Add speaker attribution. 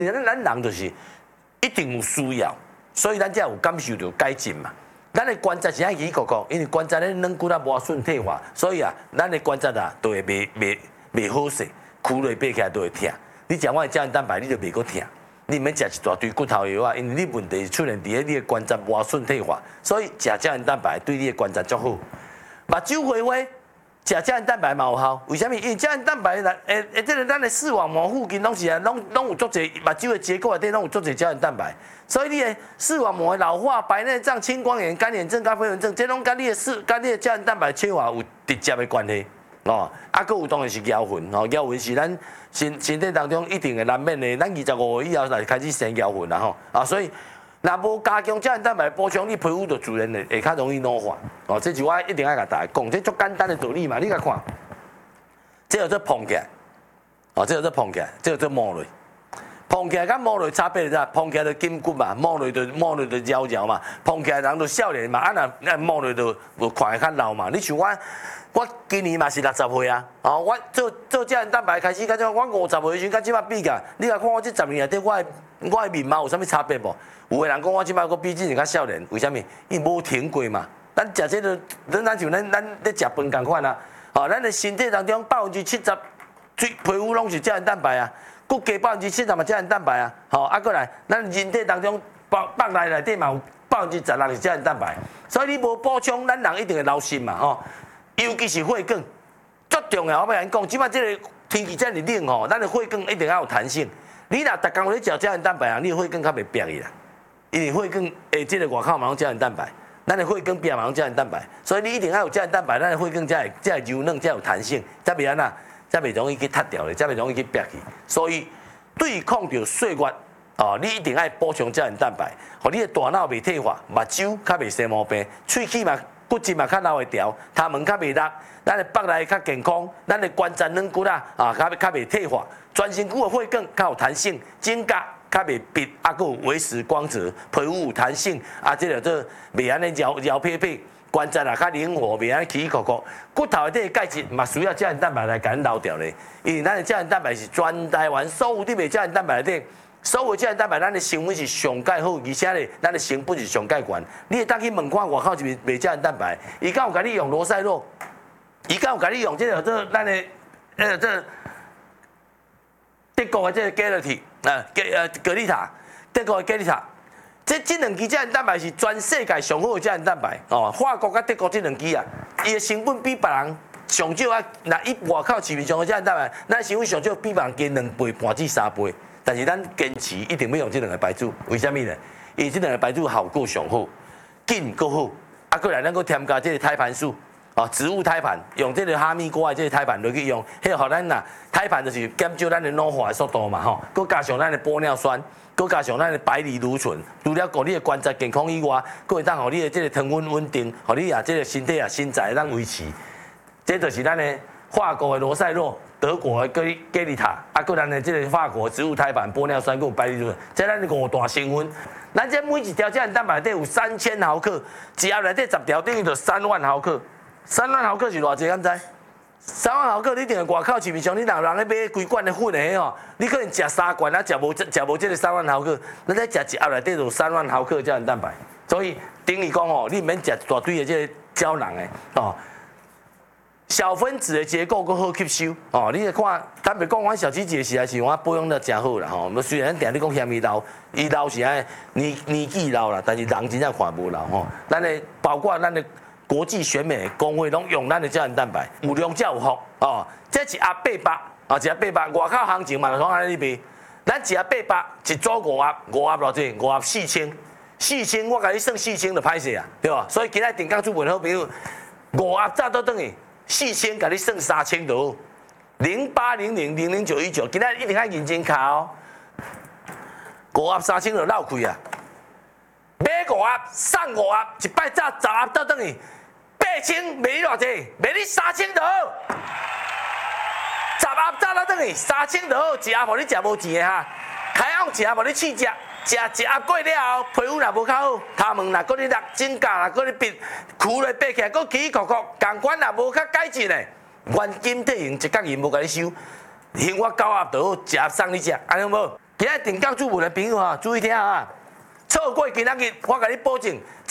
Speaker 1: 咱人就是一定有需要，所以咱才有感受到改进嘛。咱的关节是爱起个个，因为关节咧软骨啊无顺退化，所以啊，咱的关节啊都会袂好势，屈落爬起来都会疼。你食我的胶原蛋白，你就袂个疼。你免食一大堆骨头药啊，因为你问题出现伫你的关节无顺退化，所以食胶原蛋白对你的关节足好。目睭花花。食胶原蛋白嘛有效，为什么？因为胶原蛋白这个咱的视网膜附近拢是啊，拢有足侪目睭的结构内底拢有足侪胶原蛋白，所以你的视网膜的老化、白内障、青光眼、干眼症、甲飞蚊症，这拢跟你的胶原蛋白缺乏有直接的关系哦。啊，佫有当然是咬痕哦，咬痕是咱身体当中一定会难免的，咱25岁以后才开始生咬痕啦吼啊，所以。若无加强胶原蛋白补充，你皮肤就自然会较容易老化。哦，这是我一定要甲大家讲，这足简单的道理嘛。你甲看，这叫做膨起来，哦，这叫做膨起来，这叫做摸落。膨起来甲摸落差别是啥？膨起来就筋骨嘛，摸落就摇摇嘛。膨起来人就少年嘛，啊那摸落就看会较老嘛。你像我今年嘛是60岁啊，哦，我做胶原蛋白开始，甲我50岁时阵，甲即摆比较，你甲看我这10年内底，我的面貌有啥物差别无？有的人讲我即摆佫比之前较少年，为什么？伊无停过嘛。咱食这个，咱像咱咧食饭共款啊。哦，咱的身体当中70%皮肤拢是胶原蛋白啊，佫加70%嘛胶原蛋白啊。好，啊过来，咱人体当中腹内底嘛有16%是胶原蛋白，所以你无补充，咱人一定会老心嘛吼。尤其是血管，最重要。我要讲，即摆这个天气这么冷吼，咱的血管一定要有弹性。你若逐工有咧食胶原蛋白啊，你的血管较袂瘪去啦。因为血管这个外口嘛拢胶原蛋白，咱的血管边嘛拢胶原蛋白，所以你一定要有胶原蛋白，咱的血管才会柔软，才有弹性，才袂安那，才袂容易去塌掉咧，才袂容易去瘪去。所以对抗着岁月哦，你一定要补充胶原蛋白，互你的大脑袂退化，目睭较袂生毛病，喙齿嘛骨质嘛较留会调，头毛较袂落，咱的腹内较健康，咱的关节软骨啊较袂退化，全身躯的血管较有弹性，指甲。较袂闭，啊，佫有维持光泽，皮肤有弹性，啊，这个做袂安尼摇撇撇，关节啊较灵活，袂安尼起起伏伏，骨头内底的钙质嘛需要胶原蛋白来甲咱留掉咧，因为咱的胶原蛋白是全台湾所有伫卖胶原蛋白内底，所有胶原蛋白咱的成分是上介好，而且咧咱的成本是上介悬，你会当去问看外口是卖胶原蛋白，伊敢有甲你用罗塞洛，伊敢有甲你用这个做咱的这德国的这个 Galati。格丽塔，德国的格丽塔，这两支胶原蛋白是全世界上好的胶原蛋白哦。法国甲德国这两支啊，伊的成本比别人上少啊。那伊外口市面上的胶原蛋白，咱成本上少比别人加2倍半至3倍。但是咱坚持一定要用这两个牌子，为什么呢？因为这两个牌子效果上好，紧够好，啊，过来咱佫添加这个胎盘素。哦，植物胎盘用这个哈密瓜的这个胎盘落去用，迄互咱呐胎盘就是减少咱的老化的速度嘛吼，佮加上咱的玻尿酸，佮加上咱的白藜芦醇，除了互你的关节健康以外，佮会当互你的这个糖分稳定，互你啊这个身体啊身材当维持。这就是咱的法国的罗塞洛，德国的格丽塔，啊，佮咱的这个法国植物胎盘、玻尿酸佮白藜芦醇，这咱5大成分。咱这每一条胶原蛋白内底有3000毫克，一盒内底10条等于就3万毫克。3万毫克是偌济？敢知？3万毫克，你定个外口市面上，你人咧买规罐的粉的吼，你可能食3罐啊，食无这个3万毫克，咱咧食一盒内底就3万毫克胶原蛋白。所以等于讲哦，你免食一大堆的这个胶囊的哦，小分子的结构更好吸收哦。你看，坦白讲，我小姐姐时啊是我保养得真好啦吼。虽然定你讲嫌伊老，伊老是安年纪老啦，但是人真正看无老吼。咱的包括咱的。国际选美工会拢用咱的胶原蛋白，有量才有福哦。这一盒800啊，一盒800，外口行情嘛就讲安尼卖。咱一盒800，一组5盒偌济？5盒4000，4000我甲你算4000就歹势啊，对吧？所以今仔定岗主文好朋友，5盒早倒等于4000，甲你算3000就好。0800000919，今仔一定要认真卡哦。5盒3000就绕开啊！买5盒送5盒，一摆早10盒倒等于。8000卖你偌济？卖你3000就好。10盒早到等于3000就好，一盒互你食无钱的哈。开放一盒互你试食，食一盒过了后，皮肤若无较好，头毛若搁咧落，指甲若搁咧闭，跍咧爬起来，搁起起伏伏，共款若无较改进嘞。原金体型一角银无甲你收，还我9盒就好，一盒送你食，安尼无？ 今仔定岗主文的朋友啊，注意听啊！错过今仔日，我甲你保证。